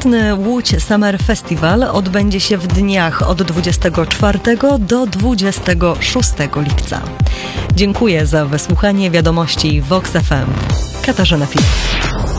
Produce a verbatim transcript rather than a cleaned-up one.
Letni Łódź Summer Festival odbędzie się w dniach od dwudziestego czwartego do dwudziestego szóstego lipca. Dziękuję za wysłuchanie wiadomości Vox F M. Katarzyna Filip.